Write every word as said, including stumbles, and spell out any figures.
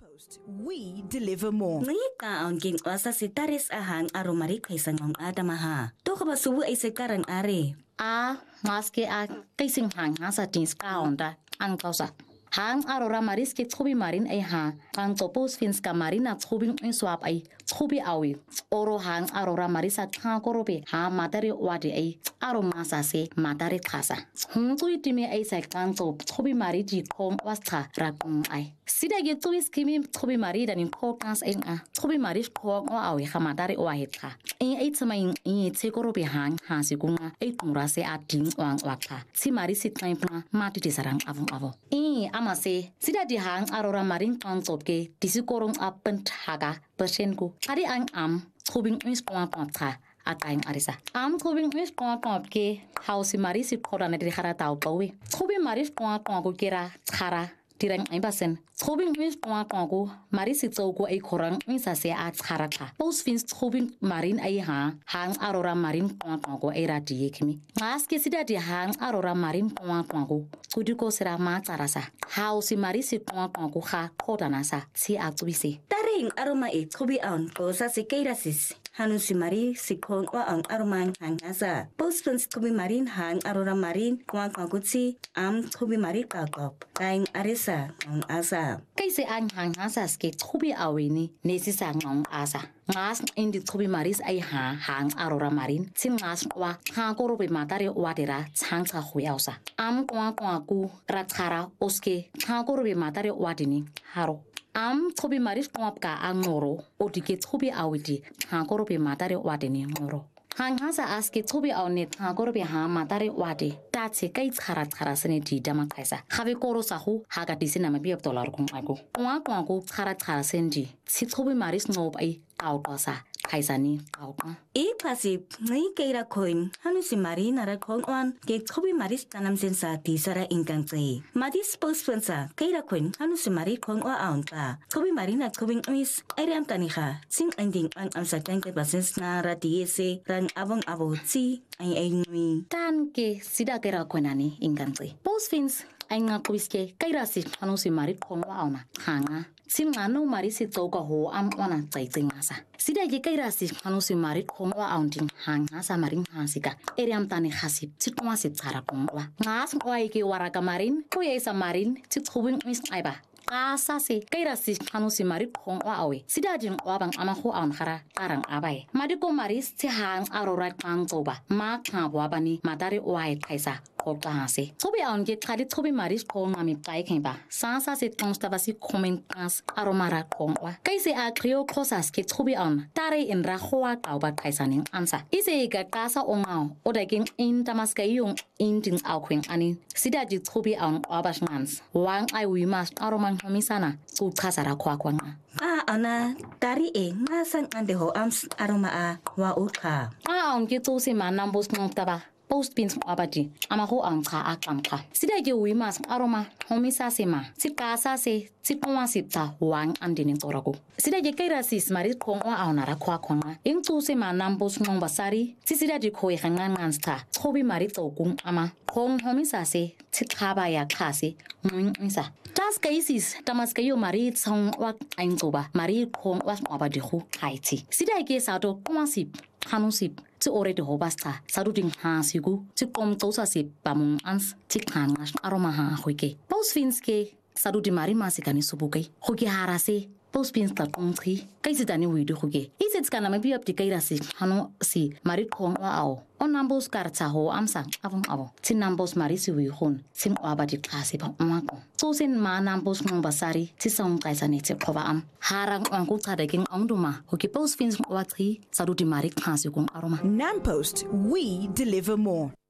Post, we deliver more. Ngika ang ging wasa si Taris ahang aromari kaisang ang adamaha. To ka ba subu ay sekarang are? A maske a kaising hang hasa tins kaonda ang kausa. Hang arora maris ke tsubi marin ay ha. Ang topos fins ka marina tsubing in swap ay tsubi awi. Oro hang arora marisa kangkorobe ha matari wadi ay aromasa se matari kasa. Hung tui timi ay sa kang top tsubi mari di kong wasta rakung ay. Sida ge tui skimi tsubi mari danin kokans ay a. Tsubi mari kong o awi ha matari wahit ka. Ay ay tsamayin ay tsekorobe hang ha sigunga ay kumurase ating wang wakka. Si mari sit ngayon pa mati di sarang avong avo. Ay amase sida di hang arora marin kang top ke disikorong apent haga persenku. Hari ang am tubing is pang pangta atayang arisa. Am tubing is pang pang ke hausi mari si korana di hara tau pawi. Tubing mari pang pang ko kira hara dirang ay basen. Tubing is pang pang ko mari si tau ko ay korang isa se at hara ka. Pos fins tubing marin ay ha hang arora marin pang pang ko ay radiye kimi. Ngas ke sida di hang arora marin pang pang ko kudi ko sira ma tarasa. Hausi mari si pang pang ko ha kodana sa si atubisi. Taring aroma e tsubi aon ko sa si kairasis. Hanu si mari si kong wa ang aroman hang asa. Pospens tsubi marin hang arora marin kwa kwa kutsi am tsubi mari kakop. Kaing arisa ang asa. Kaisi ang hang asa ske tsubi awini nesi sa ngong asa. Ngas indi tsubi maris ay ha hang arora marin sin ngas wa ha korobe matari wadira chang cha huyausa. Am kwa kwa ku ratara oske ha korobe matari wadini haro. Am tsubi maris kwa ka ang ngoro odike tsubi awiti ha korobe matari wadini ngoro. Hang hasa aske tsubi awnet ha korobe ha matari wadi tatse kai tsara tsara sene di dama kaisa. Have koro sahu haga disina mabiyab dolar kung ako. Kwa kwa ku tsara tsara sendi si tsubi maris ngob ay kautasa kaisa ni kauta. E pasip ngai kaira koin hanu si mari nara kong wan ke tsubi maris tanam sensa di sara ingkang tse. Madis pospensa kaira koin hanu si mari kong wa aon pa. Tsubi mari na tsubing umis ay riam taniha sing ending ang amsa tangke basens na radiese rang abong abo tsi ay ay ngui. Tan ke sida kaira koinani ingkang tse. Posfins ay nga kuiske kaira si hanu si mari kong wa aona hanga. Sim ngano mari si toka ho am wana tsai tsai ngasa. Sida ye kaira si hanu si mari kong wa aunting hanga sa maring hasika. Eriam tani hasip si tuma si tsara kong wa. Ngas wa ike waraka marin ko ye sa marin si tubing mis aiba. Asa si kaira si hanu si mari kong wa awe. Sida jing wa bang ama ho aun hara tarang abai. Madiko maris si hang arorat kang toba. Ma kang wa bani madari wa kaisa. Hase. Tobi aun ge kali tobi maris kong ami pai kemba. Sansa se constava si commentans aromara kong wa. Kaise a krio kosas ke tobi aun. Tare in ra hoa tauba kaisaning ansa. Ise ga kasa ongao. Oda ging in damaska yung in ding au kwing ani. Sida ji tobi aun abas ngans. Wang ai wi mas aroman homisana. Su kasara kwa kwanga. Ah ana tari e masang ande ho ams aroma a wa uka. Ah aun ge to se manambos ngtaba. Post pins abadi amaho ang ka akam ka sida ge wi mas aroma homisa sema si kasa se si pwa sipta wang andinin torago sida ge kaira sis marit kong wa aunara kwa konga ing tu se manambos ngong basari si sida ji khoi hangan ngansta thobi marit togung ama kong homisa se si khaba ya khasi ngin isa tas cases tamas kayo marit song wa ain toba marit kong was abadi khu kaiti sida ge sa to kwa sip hanusip ti already hobasta saruding ha sigu ti kom tosa si pamung ans ti khangas aroma ha hoike pos finske sarudi mari masikani subukai hoki harase pos pins ta kontri kaisi dani widu hoge iset kana mabi up ti kairasi hanu si mari kong wa ao on nambos karta ho amsa avum avo ti nambos mari si wi hon sim abadi klasi pa umako so sin ma nambos ngong basari ti song kaisa ne ti pova am harang on ku tada king amduma hoki pos fins wa tri sarudi mari klasi kong aroma Nampost, we deliver more.